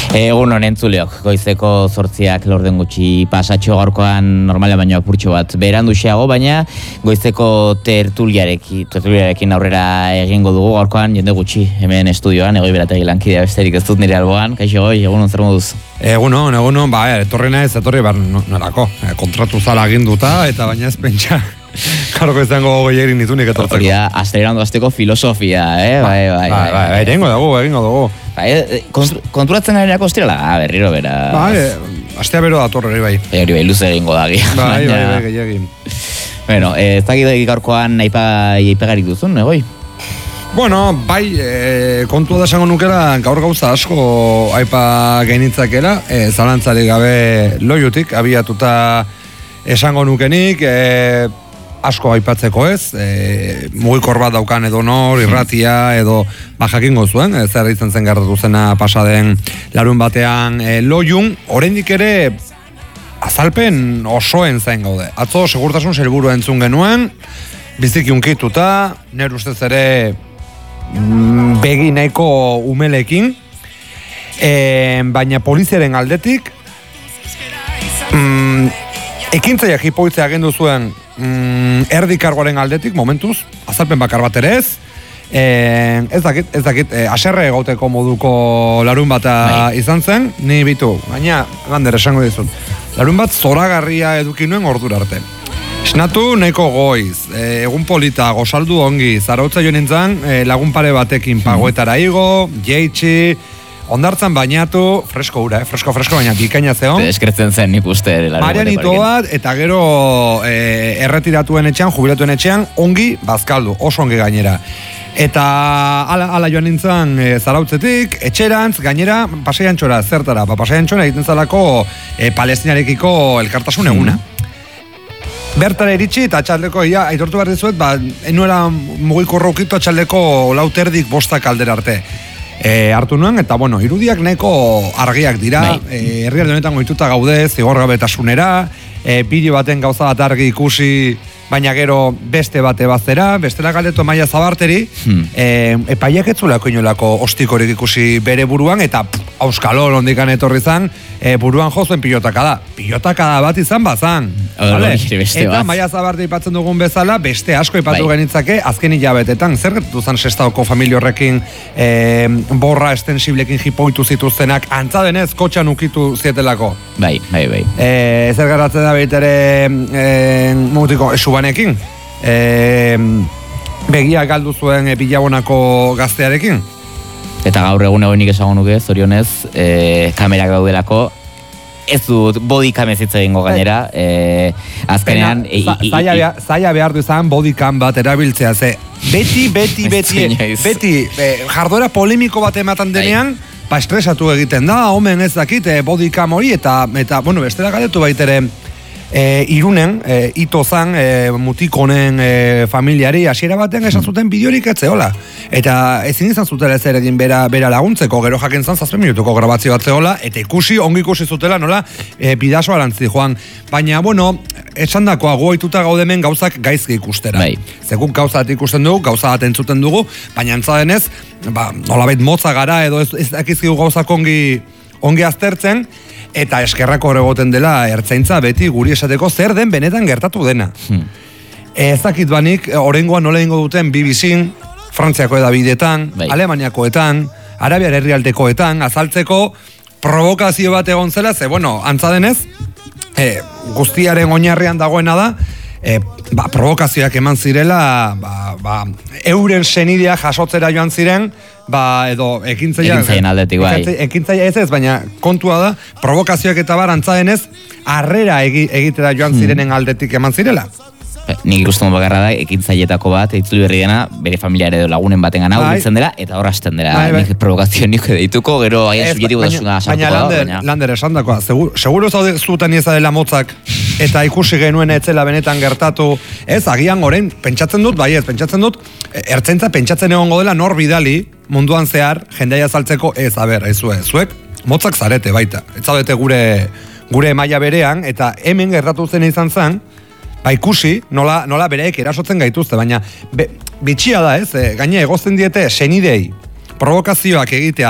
Egun honen entzuleok, goizeko 8 lorden gutxi pasatxo gaurkoan normala baino apurtxo bat beranduxeago, baina goizeko tertuliarekin aurrera egingo dugu gaurkoan jende gutxi hemen estudioan, Egoi Berategi lankidea besterik ez dut nire alboan. Kaixo Egoi, egun zer moduz? Egunon, etorri naiz, norako, kontratu zala aginduta, eta baina ez pentsa. Karoko izango goierin nitunik etortzeko. Hori da, astelerando azteko filosofia, Bai, egingo dugu. Konturatzen garenak ostrela, berriro bera. Astea bero dator hori bai. Hori bai, luze egingo dagi. Bai, gehiagin. Bueno, ez dakit gaurkoan aipegarik duzun, Egoi? Bueno, bai, kontua da esango nukela, gaur gauza asko aipa genitzakela, zalantzarik gabe loiutik, abiatuta esango nukenik, asko aipatzeko ez, mugikor bat daukan edo nor, irratia, edo jakingo zuen, zer izan zen gertatu zena pasaden larun batean loiun, oraindik ere azalpen osoen zain gaude. Atzo segurtasun sailburu entzun genuen, biziki unkituta, nire ustez ere begi nahiko umelekin, baina poliziaren aldetik, ekintzaiak hipoitzea agendu zuen erdikargoaren aldetik, momentuz, azalpen bakar bat ere ez, ez dakit, aserre egoteko moduko larun bata izan zen, ni bitu, baina, gander esango dizut, larun bat zoragarria eduki nuen ordura arte. Esnatu nahiko goiz, egun polita, gozaldu ongi, zarautza jo nintzen, lagun pare batekin pagoetara igo, jeitsi, ondartzan bainatu, fresko ura, fresko, baina bikaina zeon. Eskretzen zen nik uste. Marianito bat, eta gero erretiratuen etxean, jubilatuen etxean, ongi bazkaldu, oso ongi gainera. Eta ala joan nintzen zarautzetik, etxerantz, gainera, pasaiantxora, zertara, pasaiantxora egiten zalako palestinarekiko elkartasun eguna. Bertara iritsi eta atxaldeko, aitortu behar dizuet, enuela mugiko rokito atxaldeko lauterdik bostak aldera arte. Hartu nuen, eta irudiak nahiko argiak dira, herrialde honetan goituta gaude, zigorgabetasunera, bideo baten gauza bat argi ikusi, baina gero beste bate bazera, bestela galdetu Maia Zabarteri, epaiak etzulako inolako ostikorik ikusi bere buruan, eta auskalo londikan etorri zan, buruan jozuen pilotakada bat izan bazan. Eta Maia Zabarte ipatzen dugun bezala, beste asko ipatu genitzake, azken hilabetetan, zer gertatu zan Sestaoko familia horrekin borra estensiblekin jipoitu zituztenak, antza denez kotxan ukitu zietelako. Bai. Zer geratzen da behitere mutiko esubanekin, begia galdu zuen bilabonako gaztearekin. Eta gaur egun egoinik esango nuke, zorionez, kamerak daudelako, ez dut bodycam ez hitz egingo gainera, azkenean... Zaila behar du izan bodycam bat erabiltzea, ze beti, jarduera polemiko bat ematen denean, estresatu egiten da, omen ez dakit, bodycam hori, eta bestela galdetu baitere, Irunen, ito zan, mutikonen familiari, hasiera baten esan zuten bideorik etzeola. Eta ezin izan zutela ez ere din bera laguntzeko, gero jaken zan 7 minutuko grabazio bat zeola, eta ongi ikusi zutela nola bidaso arantzi joan. Baina, esan dakoa goituta gaudemen gauzak gaizki ikustera. Zekuk gauza bat ikusten dugu, gauza bat entzuten dugu, baina antza denez, nolabait motza gara edo ez dakizkigu gauzak ongi aztertzen, eta eskerrako egoten dela ertzaintza beti guri esateko zer den benetan gertatu dena. Ez dakit banik, oraingoan nola egingo duten BBC-n, Frantziako edabideetan, Alemaniakoetan, Arabiar herrialdekoetan, azaltzeko provokazio bat egon zela, ze, antza denez, guztiaren oinarrian dagoena da, provokazioak eman zirela, euren senidea jasotzera joan ziren, edo ekintzaien aldetik, ekintzaia ez, baina kontua da, provokazioak eta antza denez, harrera egitera joan zirenen aldetik eman zirela. Nik ikusten bakarra da, ekintzaietako bat, itzuli berri dena, bere familiare edo lagunen baten gana biltzen dela, eta horra hasten dela. Nik provokazio nik edituko, gero aia subjetibo dasuna sartuko da. Baina Lander esan dakoa, seguro zuten iza dela motzak, eta ikusi genuen etzela benetan gertatu, ez, agian orain, pentsatzen dut, ertzaintza pentsatzen egongo dela nor bidali, munduan zehar, jendeia saltzeko, zuek, motzak zarete baita, ez zaudete gure maila berean, eta hemen gertatu zen izan zen, ikusi, nola bereek erasotzen gaituzte, baina bitxia da ez, gaina egozten diete senidei provokazioak egitea